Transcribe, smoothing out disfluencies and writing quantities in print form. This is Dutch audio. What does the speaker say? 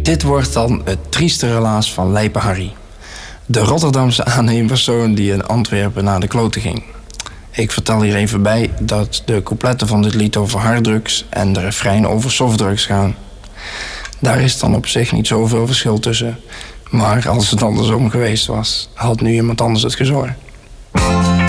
Dit wordt dan het trieste relaas van Lijpe Harry. De Rotterdamse aanneempersoon die in Antwerpen naar de kloten ging. Ik vertel hier even bij dat de coupletten van dit lied over harddrugs en de refrein over softdrugs gaan. Daar is dan op zich niet zoveel verschil tussen. Maar als het andersom geweest was, had nu iemand anders het gezorgd.